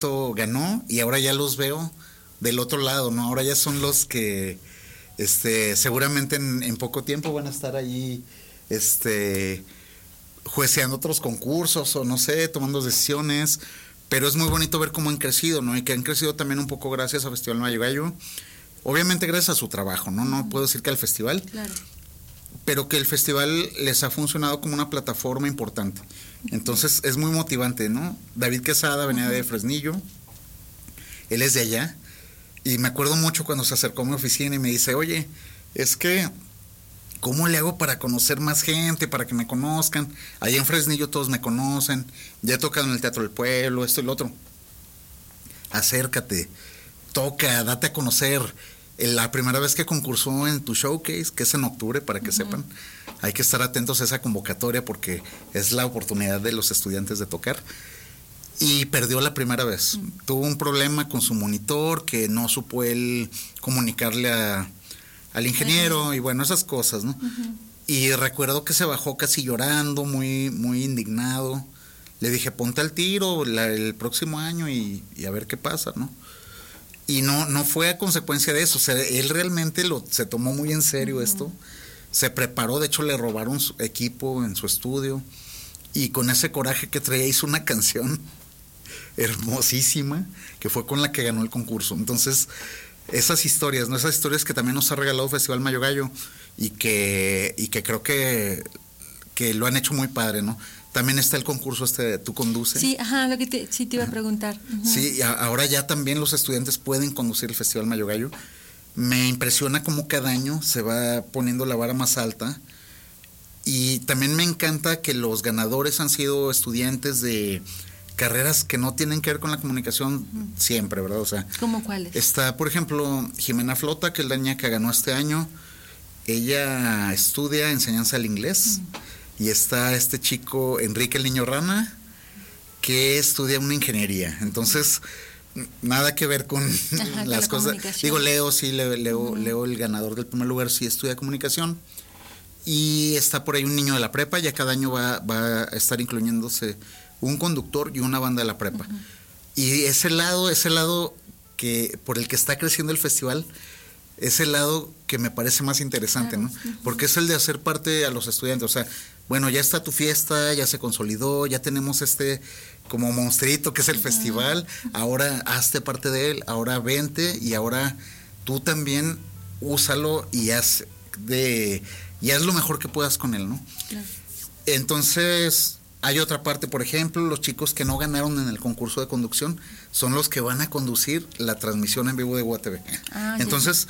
ganó y ahora ya los veo del otro lado, ¿no? Ahora ya son los que seguramente en poco tiempo van a estar allí jueceando otros concursos o no sé, tomando decisiones, pero es muy bonito ver cómo han crecido, ¿no? Y que han crecido también un poco gracias al Festival Mayo Gallo, obviamente gracias a su trabajo, ¿no? No puedo decir que al festival, claro, pero que el festival les ha funcionado como una plataforma importante. Entonces es muy motivante, ¿no? David Quesada venía de Fresnillo, él es de allá, y me acuerdo mucho cuando se acercó a mi oficina y me dice, oye, es que, ¿cómo le hago para conocer más gente, para que me conozcan? Allá en Fresnillo todos me conocen, ya he tocado en el Teatro del Pueblo, esto y lo otro. Acércate, toca, date a conocer. La primera vez que concursó en tu showcase, que es en octubre, para que sepan, hay que estar atentos a esa convocatoria porque es la oportunidad de los estudiantes de tocar. Y perdió la primera vez. Tuvo un problema con su monitor que no supo él comunicarle al ingeniero y bueno, esas cosas, ¿no? Y recuerdo que se bajó casi llorando, muy, muy indignado. Le dije, ponte al tiro el próximo año y a ver qué pasa, ¿no? Y no fue a consecuencia de eso, o sea, él realmente se tomó muy en serio esto, se preparó, de hecho le robaron su equipo en su estudio y con ese coraje que traía hizo una canción hermosísima que fue con la que ganó el concurso. Entonces, esas historias, ¿no? Esas historias que también nos ha regalado Festival Mayo Gallo y que creo que lo han hecho muy padre, ¿no? También está el concurso Tú Conduce. Sí, lo que sí te iba a preguntar. Sí, ahora ya también los estudiantes pueden conducir el Festival Mayo Gallo. Me impresiona cómo cada año se va poniendo la vara más alta. Y también me encanta que los ganadores han sido estudiantes de carreras que no tienen que ver con la comunicación siempre, ¿verdad? O sea, ¿cómo cuáles? Está, por ejemplo, Jimena Flota, que es la niña que ganó este año. Ella estudia enseñanza del inglés. Y está este chico, Enrique el Niño Rana, que estudia una ingeniería. Entonces, nada que ver con las cosas. Digo, Leo, el ganador del primer lugar, sí estudia comunicación. Y está por ahí un niño de la prepa, ya cada año va a estar incluyéndose un conductor y una banda de la prepa. Y ese lado que por el que está creciendo el festival, es el lado que me parece más interesante, ¿no? Porque es el de hacer parte a los estudiantes, o sea, bueno, ya está tu fiesta, ya se consolidó, ya tenemos como monstruito que es el festival, ahora hazte parte de él, ahora vente y ahora tú también úsalo y haz lo mejor que puedas con él, ¿no? Claro. Entonces, hay otra parte, por ejemplo, los chicos que no ganaron en el concurso de conducción son los que van a conducir la transmisión en vivo de UATV. Entonces,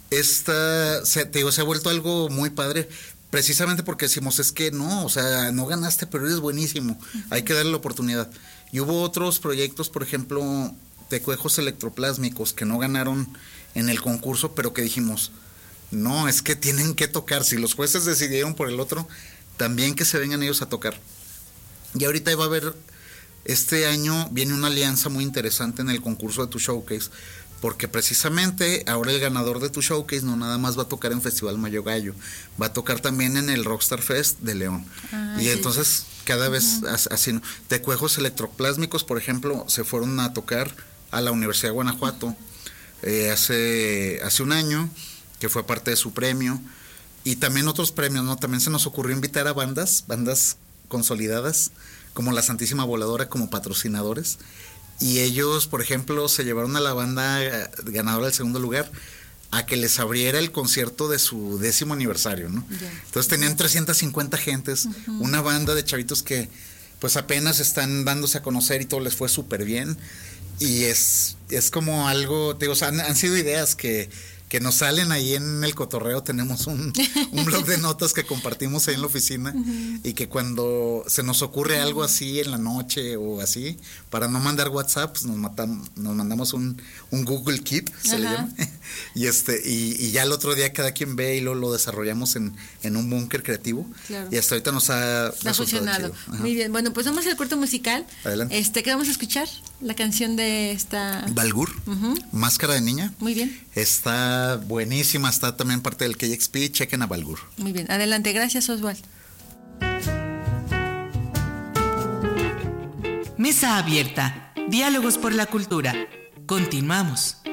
se ha vuelto algo muy padre, precisamente porque decimos, es que no, o sea, no ganaste, pero eres buenísimo, hay que darle la oportunidad. Y hubo otros proyectos, por ejemplo, tecuejos electroplásmicos que no ganaron en el concurso, pero que dijimos, no, es que tienen que tocar, si los jueces decidieron por el otro, también que se vengan ellos a tocar. Y ahorita va a haber, este año viene una alianza muy interesante en el concurso de Tu Showcase, porque precisamente ahora el ganador de Tu Showcase no nada más va a tocar en Festival Mayo Gallo, va a tocar también en el Rockstar Fest de León. Y entonces cada vez así, tecuejos electroplásmicos, por ejemplo, se fueron a tocar a la Universidad de Guanajuato hace un año, que fue parte de su premio, y también otros premios, ¿no? También se nos ocurrió invitar a bandas consolidadas, como la Santísima Voladora, como patrocinadores. Y ellos, por ejemplo, se llevaron a la banda ganadora del segundo lugar a que les abriera el concierto de su 10º aniversario, ¿no? Entonces tenían 350 gentes, una banda de chavitos que pues apenas están dándose a conocer y todo les fue súper bien. Y es como algo, digo, o sea, han sido ideas que nos salen ahí en el cotorreo. Tenemos un blog de notas que compartimos ahí en la oficina y que cuando se nos ocurre algo así en la noche o así, para no mandar WhatsApp, pues nos mandamos un Google Keep, se le llama, y ya el otro día cada quien ve y lo desarrollamos en un búnker creativo. Claro. Y hasta ahorita nos ha funcionado. Muy bien, bueno, pues vamos al corto musical. Adelante. ¿Qué vamos a escuchar? La canción de esta... Balgur, Máscara de Niña. Muy bien. Está buenísima, está también parte del KXP, chequen a Balgur. Muy bien, adelante, gracias Oswald. Mesa abierta, Diálogos por la cultura. Continuamos.